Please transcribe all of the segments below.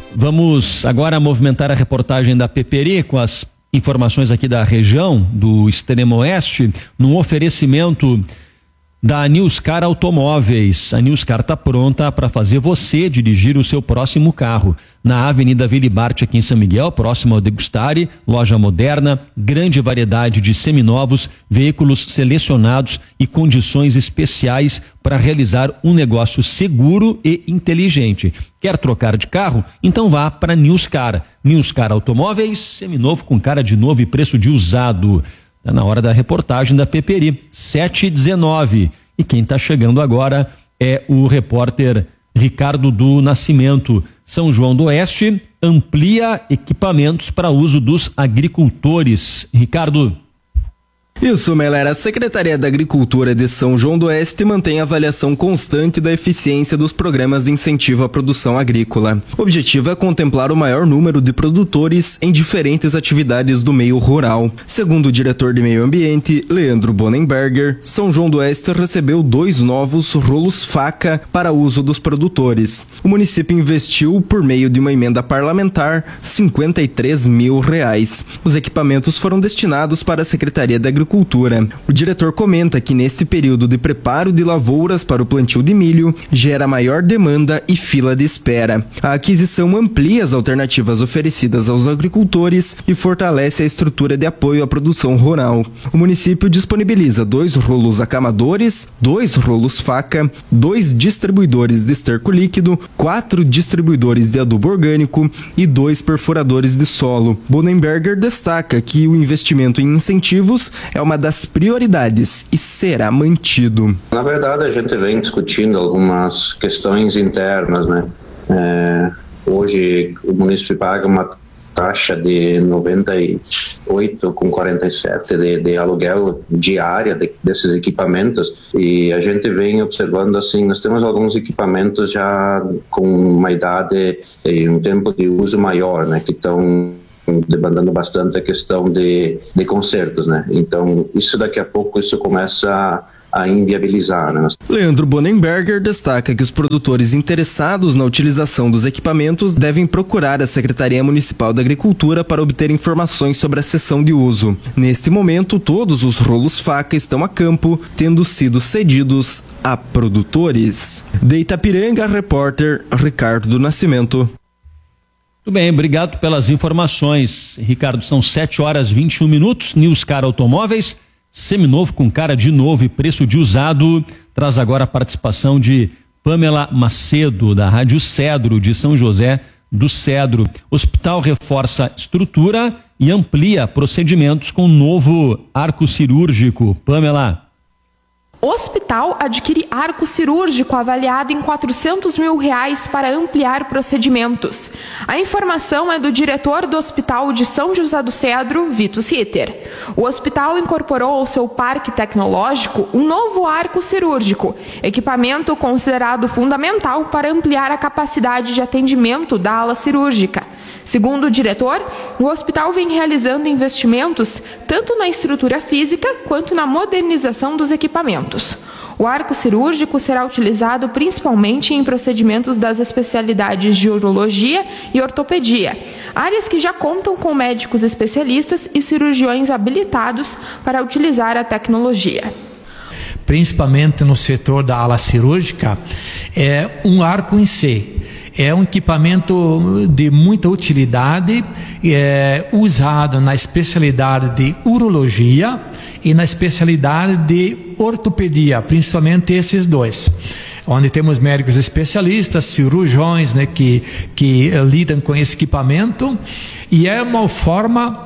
Vamos agora movimentar a reportagem da Peperi com as informações aqui da região do extremo oeste, num oferecimento da Newscar Automóveis. A Newscar está pronta para fazer você dirigir o seu próximo carro. Na Avenida Vilibarte, aqui em São Miguel, próximo ao Degustare, loja moderna, grande variedade de seminovos, veículos selecionados e condições especiais para realizar um negócio seguro e inteligente. Quer trocar de carro? Então vá para Newscar. Newscar Automóveis, seminovo com cara de novo e preço de usado. Está na hora da reportagem da Peperi, 7h19. E quem está chegando agora é o repórter Ricardo do Nascimento. São João do Oeste amplia equipamentos para uso dos agricultores. Ricardo. Isso, Melera. A Secretaria da Agricultura de São João do Oeste mantém a avaliação constante da eficiência dos programas de incentivo à produção agrícola. O objetivo é contemplar o maior número de produtores em diferentes atividades do meio rural. Segundo o diretor de Meio Ambiente, Leandro Bonenberger, São João do Oeste recebeu 2 novos rolos faca para uso dos produtores. O município investiu, por meio de uma emenda parlamentar, R$53 mil. Os equipamentos foram destinados para a Secretaria da Agricultura. O diretor comenta que neste período de preparo de lavouras para o plantio de milho gera maior demanda e fila de espera. A aquisição amplia as alternativas oferecidas aos agricultores e fortalece a estrutura de apoio à produção rural. O município disponibiliza 2 rolos acamadores, 2 rolos faca, 2 distribuidores de esterco líquido, 4 distribuidores de adubo orgânico e 2 perfuradores de solo. Bonenberger destaca que o investimento em incentivos é uma das prioridades e será mantido. Na verdade, a gente vem discutindo algumas questões internas, né? Hoje o município paga uma taxa de 98,47 de aluguel diária desses equipamentos, e a gente vem observando assim, nós temos alguns equipamentos já com uma idade e um tempo de uso maior, né? Que estão demandando bastante a questão de consertos, né? Então, isso daqui a pouco isso começa a inviabilizar, né? Leandro Bonenberger destaca que os produtores interessados na utilização dos equipamentos devem procurar a Secretaria Municipal da Agricultura para obter informações sobre a cessão de uso. Neste momento, todos os rolos faca estão a campo, tendo sido cedidos a produtores. De Itapiranga, repórter Ricardo do Nascimento. Muito bem, obrigado pelas informações, Ricardo. São 7h21. Newscar Automóveis, seminovo com cara de novo e preço de usado. Traz agora a participação de Pamela Macedo, da Rádio Cedro, de São José do Cedro. O hospital reforça estrutura e amplia procedimentos com novo arco cirúrgico. Pamela. O hospital adquire arco cirúrgico avaliado em R$400 mil para ampliar procedimentos. A informação é do diretor do Hospital de São José do Cedro, Vitus Ritter. O hospital incorporou ao seu parque tecnológico um novo arco cirúrgico, equipamento considerado fundamental para ampliar a capacidade de atendimento da ala cirúrgica. Segundo o diretor, o hospital vem realizando investimentos tanto na estrutura física quanto na modernização dos equipamentos. O arco cirúrgico será utilizado principalmente em procedimentos das especialidades de urologia e ortopedia, áreas que já contam com médicos especialistas e cirurgiões habilitados para utilizar a tecnologia. Principalmente no setor da ala cirúrgica, é um arco em si. É um equipamento de muita utilidade, usado na especialidade de urologia e na especialidade de ortopedia, principalmente esses dois, onde temos médicos especialistas, cirurgiões, né, que lidam com esse equipamento, e é uma forma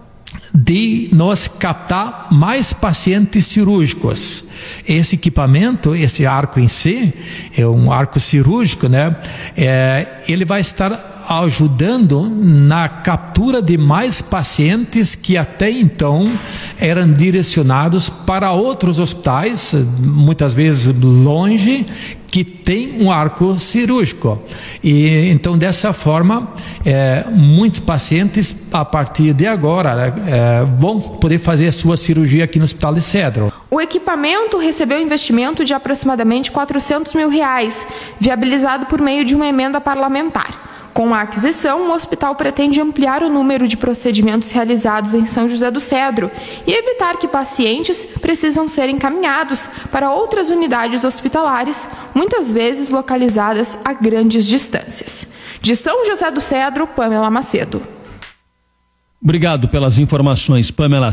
de nós captar mais pacientes cirúrgicos. Esse equipamento, esse arco em si, é um arco cirúrgico, né? Ele vai estar ajudando na captura de mais pacientes que até então eram direcionados para outros hospitais, muitas vezes longe, que tem um arco cirúrgico. E então, dessa forma, muitos pacientes a partir de agora vão poder fazer a sua cirurgia aqui no Hospital de Cedro. O equipamento recebeu investimento de aproximadamente R$400 mil, viabilizado por meio de uma emenda parlamentar. Com a aquisição, o hospital pretende ampliar o número de procedimentos realizados em São José do Cedro e evitar que pacientes precisam ser encaminhados para outras unidades hospitalares, muitas vezes localizadas a grandes distâncias. De São José do Cedro, Pamela Macedo. Obrigado pelas informações, Pamela.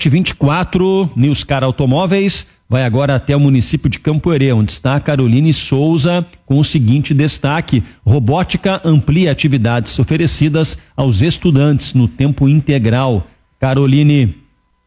7h24, Newscar Automóveis vai agora até o município de Campoerê, onde está a Caroline Souza com o seguinte destaque: robótica amplia atividades oferecidas aos estudantes no tempo integral. Caroline.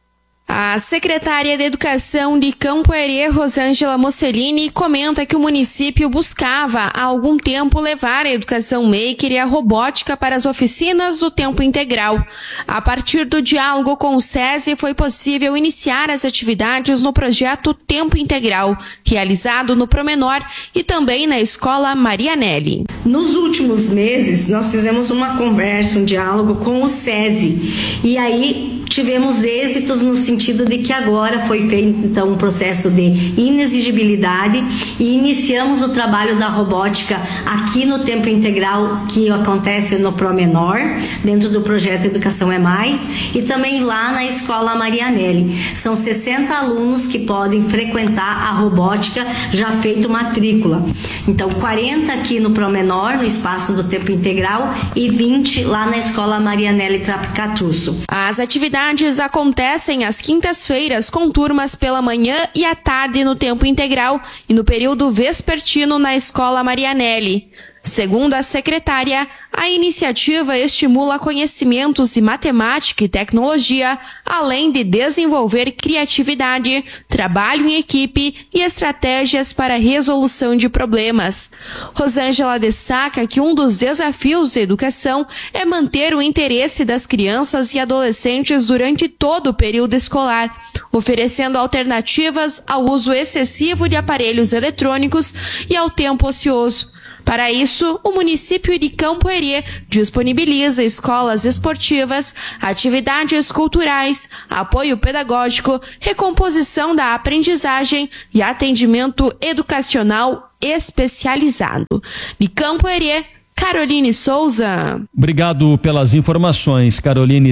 A secretária de Educação de Campoerê, Rosângela Mocelini, comenta que o município buscava há algum tempo levar a educação maker e a robótica para as oficinas do tempo integral. A partir do diálogo com o SESI, foi possível iniciar as atividades no projeto Tempo Integral, realizado no Promenor e também na Escola Marianelli. Nos últimos meses, nós fizemos uma conversa, um diálogo com o SESI, e aí tivemos êxitos no sentido de que agora foi feito então um processo de inexigibilidade e iniciamos o trabalho da robótica aqui no tempo integral, que acontece no Promenor, dentro do projeto Educação é Mais, e também lá na Escola Marianelli. São 60 alunos que podem frequentar a robótica, já feito matrícula. Então 40 aqui no Promenor, no espaço do tempo integral, e 20 lá na Escola Marianelli Trapicatusso. As atividades acontecem às quintas-feiras com turmas pela manhã e à tarde no tempo integral e no período vespertino na Escola Marianelli. Segundo a secretária, a iniciativa estimula conhecimentos de matemática e tecnologia, além de desenvolver criatividade, trabalho em equipe e estratégias para a resolução de problemas. Rosângela destaca que um dos desafios da educação é manter o interesse das crianças e adolescentes durante todo o período escolar, oferecendo alternativas ao uso excessivo de aparelhos eletrônicos e ao tempo ocioso. Para isso, o município de Campoerê disponibiliza escolas esportivas, atividades culturais, apoio pedagógico, recomposição da aprendizagem e atendimento educacional especializado. De Campoerê, Caroline Souza. Obrigado pelas informações, Caroline.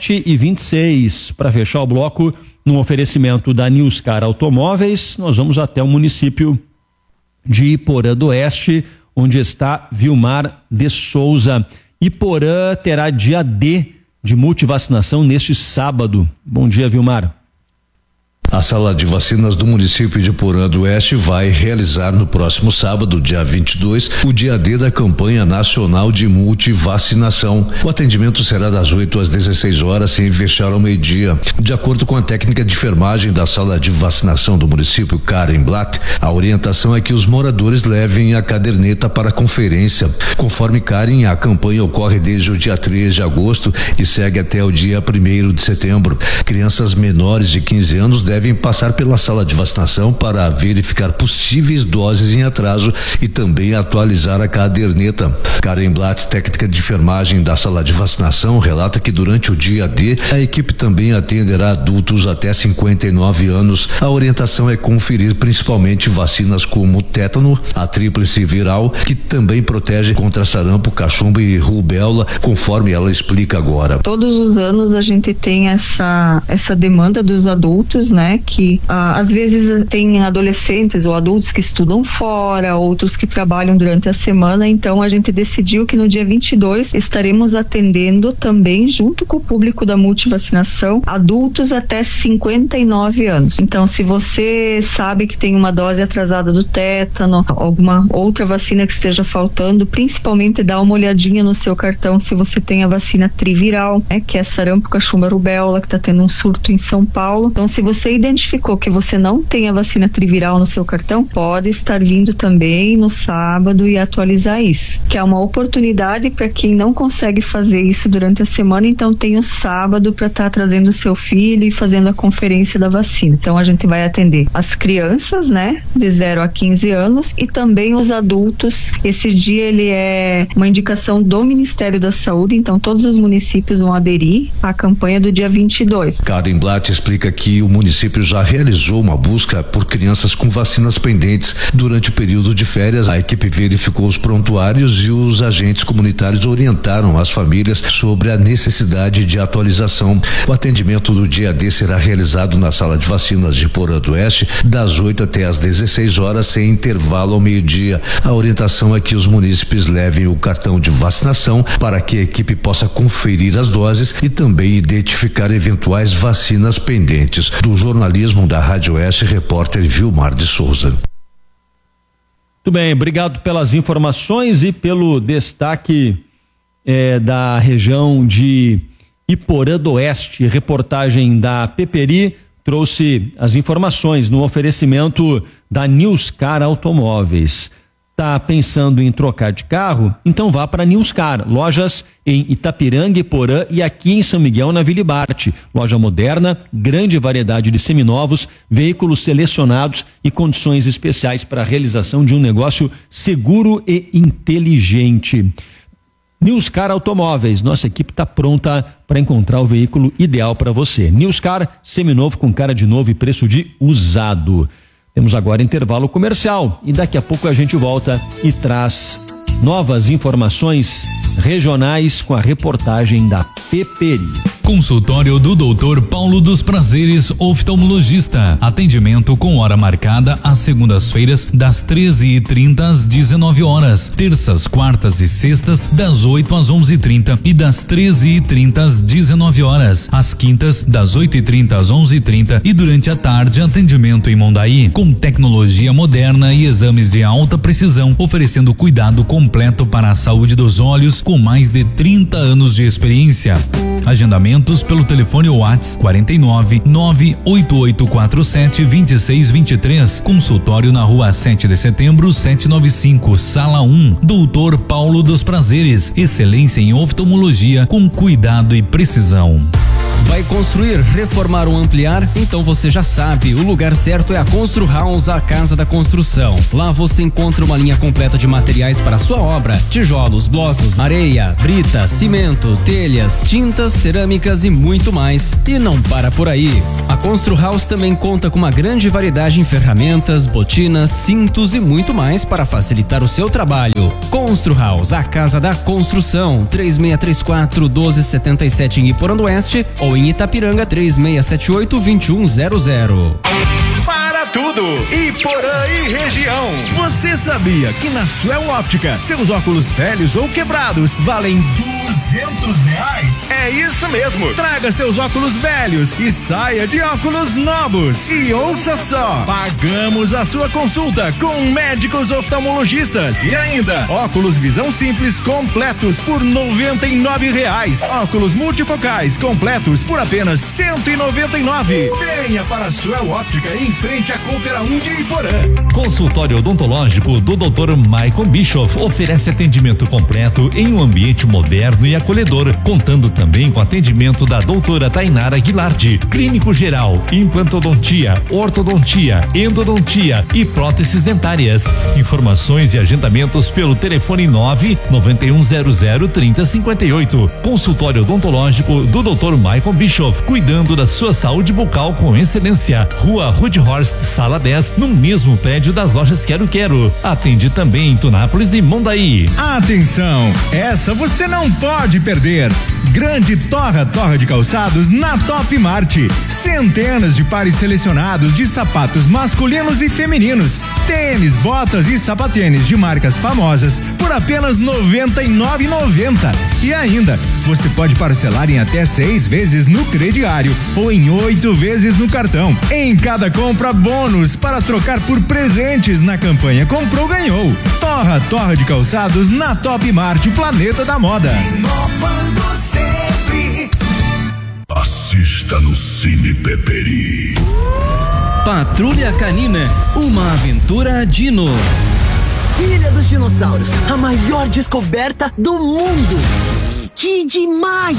7h26. Para fechar o bloco, no oferecimento da Newscar Automóveis, nós vamos até o município de Iporã do Oeste, onde está Vilmar de Souza. Iporã terá dia D de multivacinação neste sábado. Bom dia, Vilmar. A sala de vacinas do município de Iporã do Oeste vai realizar no próximo sábado, dia 22, o dia D da campanha nacional de multivacinação. O atendimento será das 8 às 16 horas, sem fechar ao meio-dia. De acordo com a técnica de enfermagem da sala de vacinação do município, Karen Blatt, a orientação é que os moradores levem a caderneta para a conferência. Conforme Karen, a campanha ocorre desde o dia 3 de agosto e segue até o dia 1º de setembro. Crianças menores de 15 anos devem passar pela sala de vacinação para verificar possíveis doses em atraso e também atualizar a caderneta. Karen Blatt, técnica de enfermagem da sala de vacinação, relata que durante o dia D a equipe também atenderá adultos até 59 anos. A orientação é conferir principalmente vacinas como tétano, a tríplice viral, que também protege contra sarampo, cachumba e rubéola, conforme ela explica agora. Todos os anos a gente tem essa demanda dos adultos, né? Que às vezes tem adolescentes ou adultos que estudam fora, outros que trabalham durante a semana, então a gente decidiu que no dia 22 estaremos atendendo também, junto com o público da multivacinação, adultos até 59 anos. Então, se você sabe que tem uma dose atrasada do tétano, alguma outra vacina que esteja faltando, principalmente dá uma olhadinha no seu cartão se você tem a vacina triviral, né, que é sarampo, cachumba, rubéola, que está tendo um surto em São Paulo. Então, se você identificou que você não tem a vacina triviral no seu cartão, pode estar vindo também no sábado e atualizar isso, que é uma oportunidade para quem não consegue fazer isso durante a semana, então tem o sábado para estar trazendo o seu filho e fazendo a conferência da vacina. Então a gente vai atender as crianças, né, de 0 a 15 anos e também os adultos. Esse dia ele é uma indicação do Ministério da Saúde, então todos os municípios vão aderir à campanha do dia 22. Karen Blatt explica que o município município já realizou uma busca por crianças com vacinas pendentes durante o período de férias. A equipe verificou os prontuários e os agentes comunitários orientaram as famílias sobre a necessidade de atualização. O atendimento do dia D será realizado na sala de vacinas de Porã do Oeste, das 8 até às 16 horas, sem intervalo ao meio-dia. A orientação é que os munícipes levem o cartão de vacinação para que a equipe possa conferir as doses e também identificar eventuais vacinas pendentes. Do jornalismo da Rádio Oeste, repórter Vilmar de Souza. Muito bem, obrigado pelas informações e pelo destaque da região de Iporã do Oeste. Reportagem da Peperi trouxe as informações no oferecimento da Newscar Automóveis. Tá pensando em trocar de carro? Então vá para a Newscar. Lojas em Itapiranga, Iporã e aqui em São Miguel, na Vila Barte. Loja moderna, grande variedade de seminovos, veículos selecionados e condições especiais para a realização de um negócio seguro e inteligente. Newscar Automóveis, nossa equipe está pronta para encontrar o veículo ideal para você. Newscar, seminovo com cara de novo e preço de usado. Temos agora intervalo comercial e daqui a pouco a gente volta e traz novas informações regionais com a reportagem da Peperi. Consultório do Dr. Paulo dos Prazeres, oftalmologista. Atendimento com hora marcada às segundas-feiras, das 13h30 às 19 horas. Terças, quartas e sextas, das 8 às 11h30 e das 13h30 às 19 horas. Às quintas, das 8h30 às 11h30 e durante a tarde, atendimento em Mondaí, com tecnologia moderna e exames de alta precisão, oferecendo cuidado completo para a saúde dos olhos, com mais de 30 anos de experiência. Agendamentos pelo telefone WhatsApp 49 98847 2623. Consultório na rua 7 de setembro 795, sala 1. Doutor Paulo dos Prazeres. Excelência em oftalmologia com cuidado e precisão. Vai construir, reformar ou ampliar? Então você já sabe, o lugar certo é a Constru House, a casa da construção. Lá você encontra uma linha completa de materiais para a sua obra: tijolos, blocos, areia, brita, cimento, telhas, tintas, cerâmicas e muito mais. E não para por aí. A Constru House também conta com uma grande variedade em ferramentas, botinas, cintos e muito mais para facilitar o seu trabalho. Constru House, a casa da construção. 3634-1277 em Iporã do Oeste ou em Itapiranga 3678-2100. Para tudo, Iporã e região. Você sabia que na Suel Óptica seus óculos velhos ou quebrados valem R$200? É isso mesmo. Traga seus óculos velhos e saia de óculos novos. E ouça só, pagamos a sua consulta com médicos oftalmologistas e ainda óculos visão simples completos por R$99. Óculos multifocais completos por apenas R$199. Venha para a Suel Óptica em frente à Coopera 1 de Iporã. Consultório odontológico do Dr. Michael Bischoff oferece atendimento completo em um ambiente moderno e acolhedor, contando também com atendimento da doutora Tainara Guilardi, clínico geral, implantodontia, ortodontia, endodontia e próteses dentárias. Informações e agendamentos pelo telefone 991003058. Consultório odontológico do Dr. Michael Bischoff, cuidando da sua saúde bucal com excelência. Rua Rudhorst, sala 10, no mesmo prédio das lojas Quero Quero. Atende também em Tunápolis e Mondaí. Atenção, essa você não pode perder. Grande torra de calçados na Top Mart. Centenas de pares selecionados de sapatos masculinos e femininos, tênis, botas e sapatênis de marcas famosas por apenas R$99,90. E ainda, você pode parcelar em até 6 vezes no crediário ou em 8 vezes no cartão. Em cada compra, bônus para trocar por presentes na campanha Comprou Ganhou. Torra de calçados na Top Mart, o planeta da moda. Inovando sempre. Assista no Cine Peperi. Patrulha Canina, uma aventura dino. Ilha dos Dinossauros, a maior descoberta do mundo. Que demais!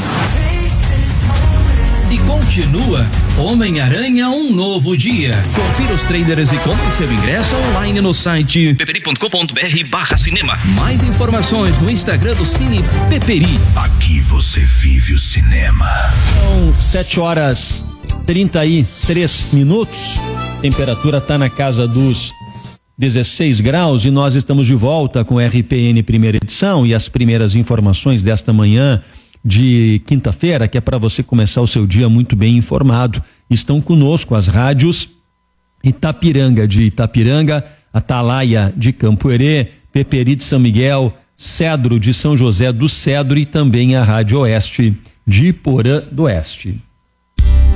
E continua Homem-Aranha, um novo dia. Confira os trailers e compre seu ingresso online no site peperi.com.br/cinema. Mais informações no Instagram do Cine Peperi. Aqui você vive o cinema. São 7h 33 minutos. Temperatura está na casa dos 16 graus e nós estamos de volta com RPN primeira edição e as primeiras informações desta manhã de quinta-feira, que é para você começar o seu dia muito bem informado. Estão conosco as rádios Itapiranga de Itapiranga, Atalaia de Campo Herê, Peperi de São Miguel, Cedro de São José do Cedro e também a Rádio Oeste de Porã do Oeste.